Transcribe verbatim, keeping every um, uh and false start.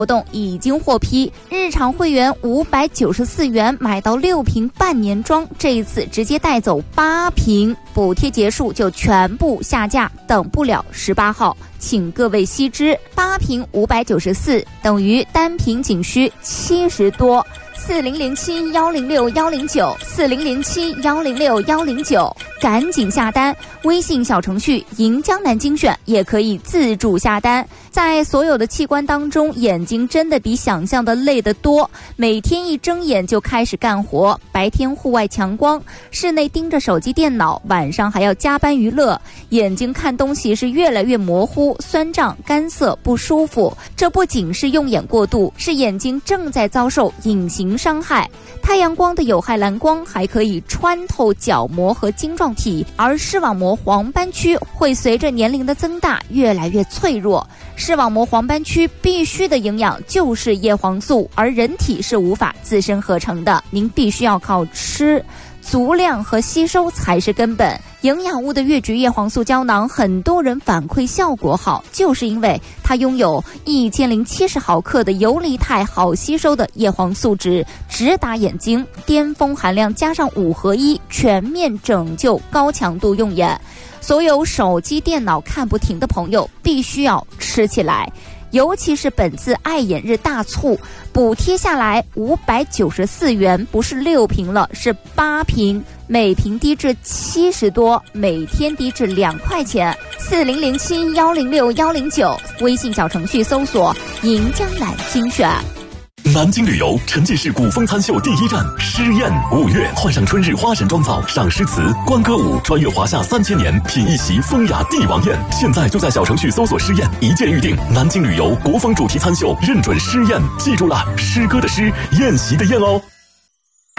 活动已经获批，日常会员五百九十四元买到六瓶半年装，这一次直接带走八瓶，补贴结束就全部下架，等不了十八号，请各位悉知，八瓶五百九十四等于单瓶仅需七十多。四零零七幺零六幺零九四零零七幺零六幺零九，赶紧下单！微信小程序“赢江南精选”也可以自助下单。在所有的器官当中，眼睛真的比想象的累得多。每天一睁眼就开始干活，白天户外强光，室内盯着手机电脑，晚上还要加班娱乐，眼睛看东西是越来越模糊、酸胀、干涩、不舒服。这不仅是用眼过度，是眼睛正在遭受隐形伤害。太阳光的有害蓝光还可以穿透角膜和晶状体，而视网膜黄斑区会随着年龄的增大越来越脆弱。视网膜黄斑区必须的营养就是叶黄素，而人体是无法自身合成的，您必须要靠吃。足量和吸收才是根本。营养物的越橘叶黄素胶囊，很多人反馈效果好，就是因为它拥有一千零七十毫克的游离态好吸收的叶黄素酯，直达眼睛，巅峰含量加上五合一，全面拯救高强度用眼。所有手机电脑看不停的朋友，必须要吃起来。尤其是本次爱眼日大促，补贴下来五百九十四元，不是六瓶了，是八瓶，每瓶低至七十多，每天低至两块钱。四零零七幺零六幺零九，微信小程序搜索“赢江南精选”。 南京旅游沉浸式古风餐秀第一站诗宴，五月换上春日花神妆造，赏诗词、观歌舞，穿越华夏三千年，品一席风雅帝王宴。现在就在小程序搜索诗宴，一键预定。南京旅游国风主题餐秀，认准诗宴，记住了，诗歌的诗，宴席的宴哦。